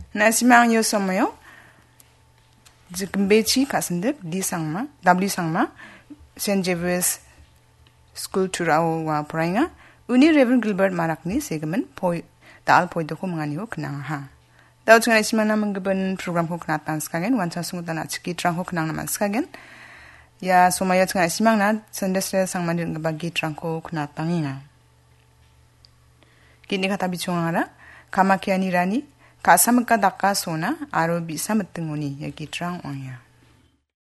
Na simang yo somoyo Jikembechi kasendik di sangma W sangma St. Javiers School turao wa prainga uni Reverend Gilbert Marakni segemen poi dal poi doko menganiu kenang ha. Daud sungai simana menggeben program ko kenatan skagen wanca sungutan aciki trang ko kenang naman skagen. Ya somaya sungai simang na sendesre sang mandir ngebagi trang ko kenatang inga. Kini kata bichungara kamakiani rani kasamka dakka sona aro bisa metenguni ya gitrang onya.